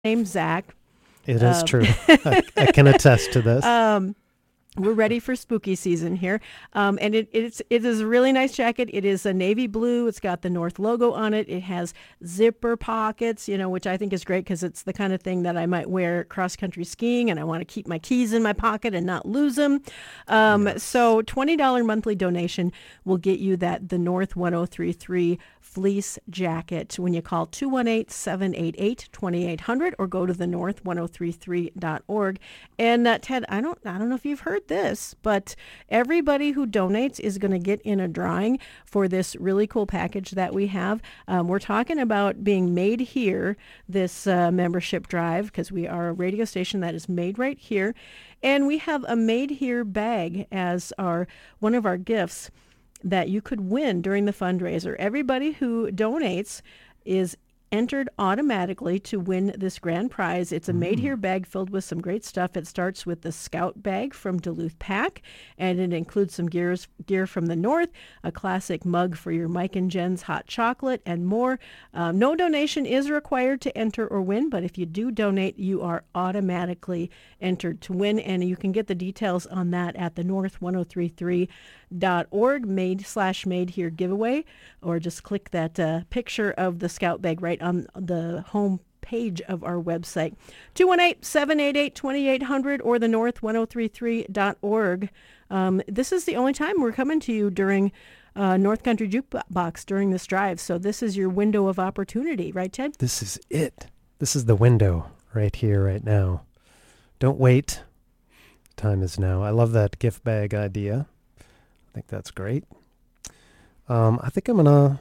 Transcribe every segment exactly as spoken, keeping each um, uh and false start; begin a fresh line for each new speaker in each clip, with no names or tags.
name's Zach.
It is
Um,
true. I, I can attest to this.
Um, we're ready for spooky season here. Um, and it, it's, it is a really nice jacket. It is a navy blue. It's got the North logo on it. It has zipper pockets, you know, which I think is great because it's the kind of thing that I might wear cross-country skiing, and I want to keep my keys in my pocket and not lose them. Um,
Yes.
So twenty dollars monthly donation will get you that the North one oh three three fleece jacket when you call two one eight, seven eight eight, two eight zero zero or go to the north ten thirty-three dot org. And uh, Ted, I don't I don't know if you've heard this, but everybody who donates is going to get in a drawing for this really cool package that we have. Um, we're talking about being made here, this uh, membership drive, because we are a radio station that is made right here. And we have a made here bag as our one of our gifts that you could win during the fundraiser. Everybody who donates is entered automatically to win this grand prize. It's a made here bag filled with some great stuff. It starts with the Scout bag from Duluth Pack, and it includes some gears, gear from the North, a classic mug for your Mike and Jen's hot chocolate, and more. Um, no donation is required to enter or win, but if you do donate, you are automatically entered to win, and you can get the details on that at the north ten thirty-three dot org made slash made here giveaway, or just click that uh, picture of the Scout bag right on the home page of our website. two one eight, seven eight eight, two eight zero zero or the north ten thirty-three dot org. Um, this is the only time we're coming to you during uh, North Country Jukebox during this drive, so this is your window of opportunity, right, Ted?
This is it. This is the window right here, right now. Don't wait. Time is now. I love that gift bag idea. I think that's great. Um, I think I'm going to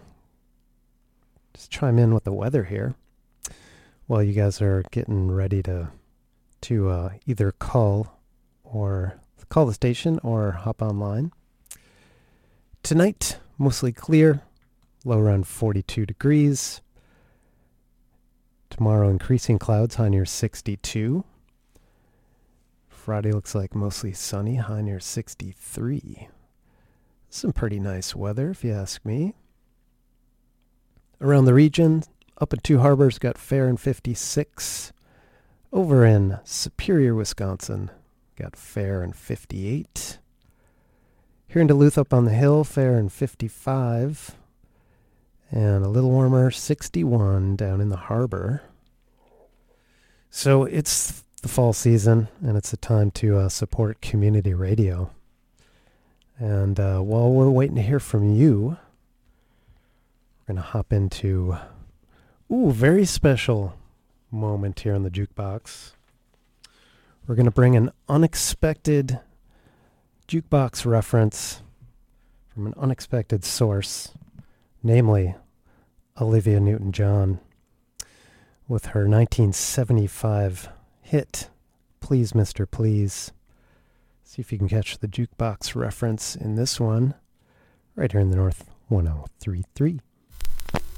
just chime in with the weather here while you guys are getting ready to to uh, either call or call the station or hop online. Tonight, mostly clear, low around forty-two degrees. Tomorrow, increasing clouds, high near sixty-two. Friday looks like mostly sunny, high near sixty-three. Some pretty nice weather, if you ask me. Around the region, up at Two Harbors, got fair and fifty-six. Over in Superior, Wisconsin, got fair and fifty-eight. Here in Duluth, up on the hill, fair and fifty-five. And a little warmer, sixty-one down in the harbor. So it's the fall season, and it's a time to uh, support community radio. And uh, while we're waiting to hear from you, we're going to hop into, ooh, very special moment here on the Jukebox. We're going to bring an unexpected jukebox reference from an unexpected source, namely Olivia Newton-John, with her nineteen seventy-five hit, Please Mister Please. See if you can catch the jukebox reference in this one, right here in the North ten thirty-three.